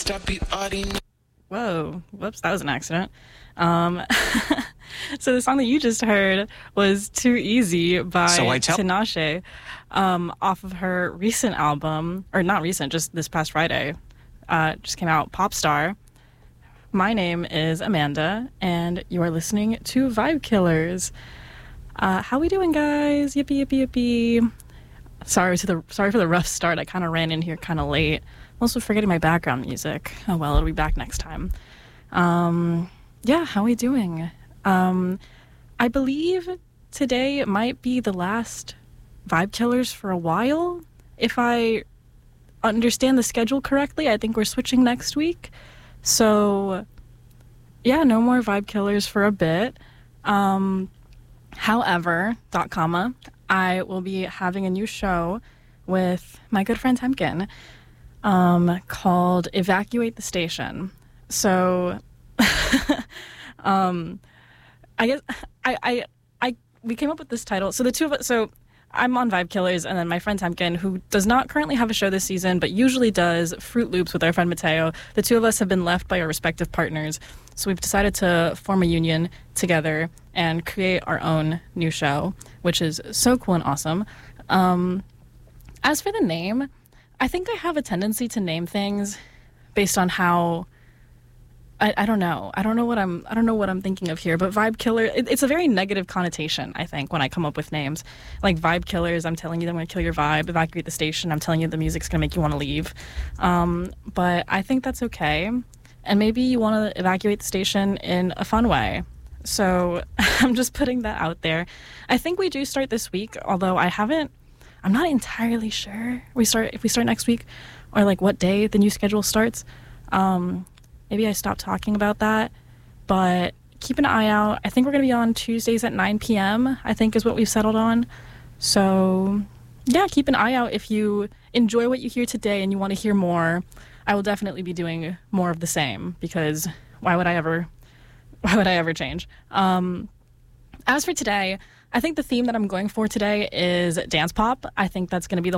Whoa, whoops, that was an accident. Um, so the song that you just heard was Too Easy by Tinashe, off of her recent album, or not recent, just this past Friday, just came out, Popstar. My name is Amanda, and you are listening to Vibe Killers. How we doing, guys? Yippee, yippee, yippee. Sorry for the rough start. I kind of ran in here kind of late. I'm also forgetting my background music. Oh well, it'll be back next time. Yeah, how we doing? I believe today might be the last Vibe Killers for a while. If I understand the schedule correctly, I think we're switching next week. So, yeah, no more Vibe Killers for a bit. However, I will be having a new show with my good friend Temkin, called Evacuate the Station. So, I guess we came up with this title. So the two of us, so I'm on Vibe Killers, and then my friend Temkin, who does not currently have a show this season, but usually does Fruit Loops with our friend Mateo. The two of us have been left by our respective partners, so we've decided to form a union together and create our own new show, which is so cool and awesome. As for the name, I think I have a tendency to name things based on how I don't know. I don't know what I'm thinking of here, but Vibe Killer, it's a very negative connotation, I think, when I come up with names. Like Vibe Killers, I'm telling you that I'm going to kill your vibe. Evacuate the Station, I'm telling you the music's going to make you want to leave. But I think that's okay. And maybe you want to evacuate the station in a fun way. So I'm just putting that out there. I think we do start this week, although I'm not entirely sure if we start next week or like what day the new schedule starts. Maybe I stopped talking about that, but keep an eye out. I think we're going to be on Tuesdays at 9 p.m., I think is what we've settled on. So, yeah, keep an eye out. If you enjoy what you hear today and you want to hear more, I will definitely be doing more of the same, because why would I ever change? As for today, I think the theme that I'm going for today is dance pop. I think that's going to be the